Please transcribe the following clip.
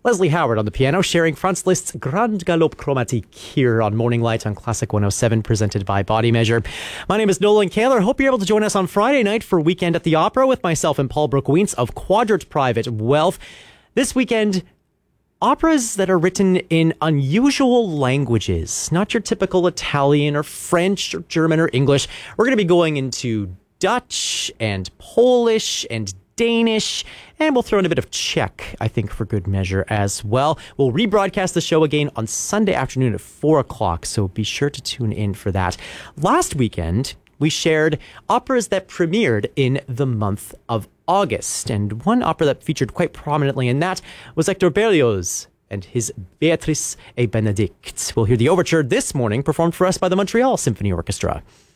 Leslie Howard on the piano, sharing Franz Liszt's Grand Galop Chromatique here on Morning Light on Classic 107, presented by Body Measure. My name is Nolan Kaler. Hope you're able to join us on Friday night for Weekend at the Opera with myself and Paul Brooke-Wiens of Quadrant Private Wealth. This weekend, operas that are written in unusual languages, not your typical Italian or French or German or English. We're going to be going into Dutch and Polish and Danish, and we'll throw in a bit of Czech, I think, for good measure as well. We'll rebroadcast the show again on Sunday afternoon at 4 o'clock, so be sure to tune in for that. Last weekend, we shared operas that premiered in the month of August, and one opera that featured quite prominently in that was Hector Berlioz and his Béatrice et Bénédict. We'll hear the overture this morning performed for us by the Montreal Symphony Orchestra.